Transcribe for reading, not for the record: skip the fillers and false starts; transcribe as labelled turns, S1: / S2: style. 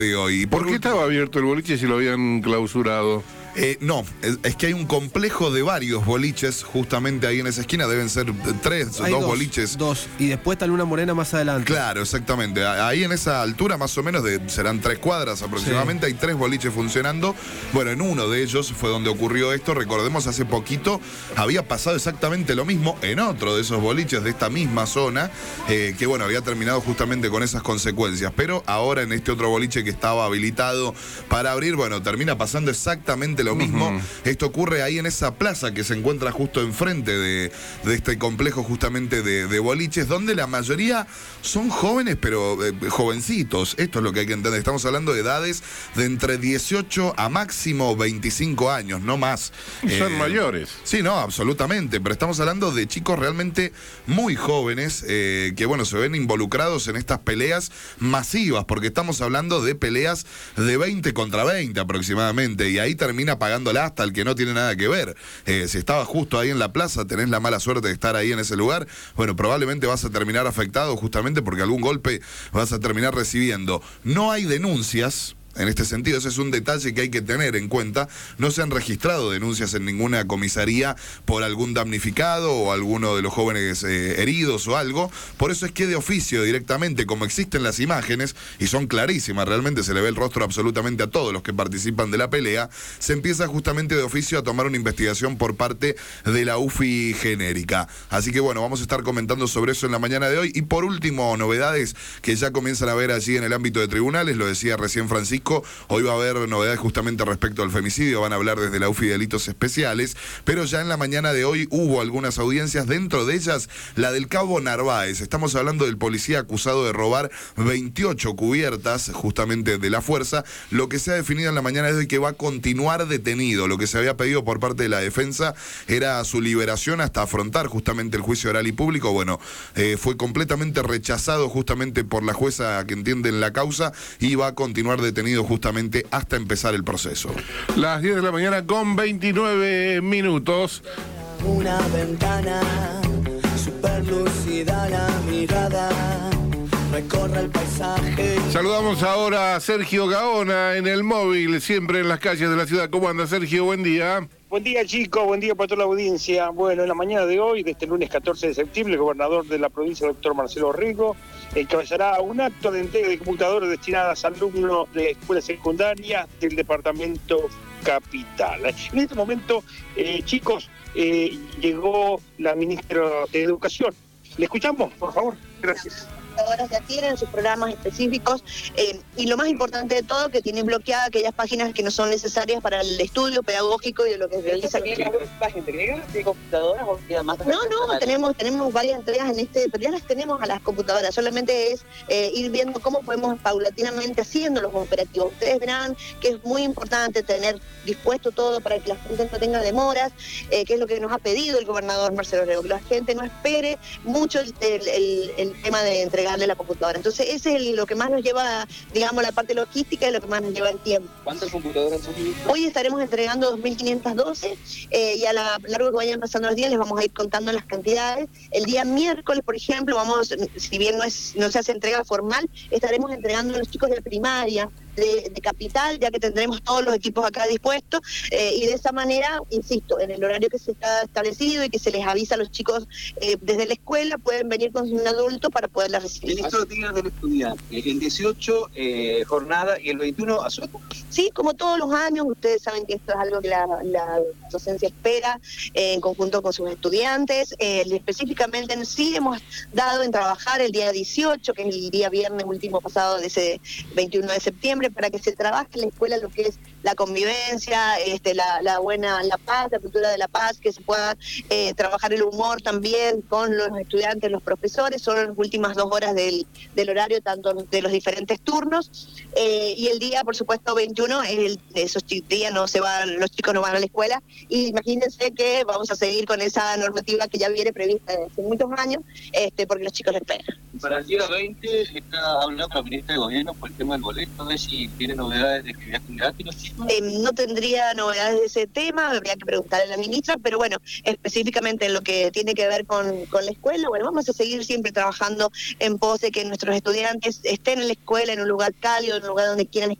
S1: de hoy.
S2: ¿Por qué estaba abierto el boliche si lo habían clausurado?
S1: No, es que hay un complejo de varios boliches justamente ahí en esa esquina, deben ser dos boliches.
S3: Dos, y después está Luna Morena más adelante.
S1: Claro, exactamente. Ahí en esa altura más o menos, serán 3 cuadras aproximadamente, sí. Hay 3 boliches funcionando. Bueno, en uno de ellos fue donde ocurrió esto. Recordemos, hace poquito había pasado exactamente lo mismo en otro de esos boliches de esta misma zona, que bueno, había terminado justamente con esas consecuencias. Pero ahora en este otro boliche que estaba habilitado para abrir, bueno, termina pasando exactamente lo mismo. Esto ocurre ahí en esa plaza que se encuentra justo enfrente de este complejo justamente de boliches, donde la mayoría son jóvenes, pero jovencitos. Esto es lo que hay que entender. Estamos hablando de edades de entre 18 a máximo 25 años, no más.
S2: Son mayores.
S1: Sí, no, absolutamente. Pero estamos hablando de chicos realmente muy jóvenes que, bueno, se ven involucrados en estas peleas masivas, porque estamos hablando de peleas de 20 contra 20 aproximadamente, y ahí termina pagándola hasta el que no tiene nada que ver. Si estabas justo ahí en la plaza, tenés la mala suerte de estar ahí en ese lugar, bueno, probablemente vas a terminar afectado justamente porque algún golpe vas a terminar recibiendo. No hay denuncias. En este sentido, ese es un detalle que hay que tener en cuenta. No se han registrado denuncias en ninguna comisaría por algún damnificado o alguno de los jóvenes heridos o algo. Por eso es que de oficio directamente, como existen las imágenes, y son clarísimas, realmente se le ve el rostro absolutamente a todos los que participan de la pelea, se empieza justamente de oficio a tomar una investigación por parte de la UFI genérica. Así que bueno, vamos a estar comentando sobre eso en la mañana de hoy. Y por último, novedades que ya comienzan a ver allí en el ámbito de tribunales, lo decía recién Francisco. Hoy va a haber novedades justamente respecto al femicidio, van a hablar desde la UFI de Delitos Especiales, pero ya en la mañana de hoy hubo algunas audiencias, dentro de ellas la del Cabo Narváez. Estamos hablando del policía acusado de robar 28 cubiertas justamente de la fuerza. Lo que se ha definido en la mañana de hoy que va a continuar detenido. Lo que se había pedido por parte de la defensa era su liberación hasta afrontar justamente el juicio oral y público. Bueno, fue completamente rechazado justamente por la jueza que entiende en la causa y va a continuar detenido justamente hasta empezar el proceso.
S2: Las 10 de la mañana con 29 minutos.
S4: Una ventana, super lúcida la mirada, recorre el paisaje.
S2: Saludamos ahora a Sergio Gaona en el móvil, siempre en las calles de la ciudad. ¿Cómo anda, Sergio? Buen día.
S5: Buen día, chicos, buen día para toda la audiencia. Bueno, en la mañana de hoy, de este lunes 14 de septiembre, el gobernador de la provincia, el doctor Marcelo Rigo, encabezará un acto de entrega de computadoras destinadas a alumnos de escuelas secundarias del departamento capital. En este momento, chicos, llegó la ministra de Educación. ¿Le escuchamos, por favor? Gracias.
S6: Ya tienen sus programas específicos y lo más importante de todo, que tienen bloqueadas aquellas páginas que no son necesarias para el estudio pedagógico y de lo que realiza aquí.
S7: ¿Las entregas de computadoras o queda más?
S6: No, tenemos varias entregas pero ya las tenemos a las computadoras, solamente es ir viendo cómo podemos paulatinamente haciendo los operativos. Ustedes verán que es muy importante tener dispuesto todo para que la gente no tenga demoras, que es lo que nos ha pedido el gobernador Marcelo Rigo, que la gente no espere mucho el tema de entregarle la computadora. Entonces ese es lo que más nos lleva, digamos, la parte logística y lo que más nos lleva el tiempo.
S7: ¿Cuántas computadoras son?
S6: Hoy estaremos entregando 2.512 y a lo largo que vayan pasando los días les vamos a ir contando las cantidades. El día miércoles, por ejemplo, si bien no se hace entrega formal, estaremos entregando a los chicos de primaria, de capital, ya que tendremos todos los equipos acá dispuestos, y de esa manera, insisto, en el horario que se está establecido y que se les avisa a los chicos desde la escuela, pueden venir con un adulto para poderla recibir.
S7: Estos días del estudiante, el 18 jornada y el 21 asueto.
S6: Sí, como todos los años, ustedes saben que esto es algo que la docencia espera en conjunto con sus estudiantes. Específicamente sí hemos dado en trabajar el día 18, que es el día viernes último pasado de ese 21 de septiembre, para que se trabaje en la escuela lo que es la convivencia, la paz, la cultura de la paz, que se pueda trabajar el humor también con los estudiantes, los profesores. Son las últimas 2 horas del horario, tanto de los diferentes turnos, y el día, por supuesto, 21, esos días los chicos no van a la escuela, y imagínense que vamos a seguir con esa normativa que ya viene prevista desde hace muchos años, porque los chicos lo esperan.
S7: Para el día 20 está hablando con la ministra de Gobierno por el tema del boleto de si tiene novedades de actividad general los chicos.
S6: No tendría novedades de ese tema, habría que preguntarle a la ministra, pero bueno, específicamente en lo que tiene que ver con la escuela, bueno, vamos a seguir siempre trabajando en pos de que nuestros estudiantes estén en la escuela, en un lugar cálido, en un lugar donde quieran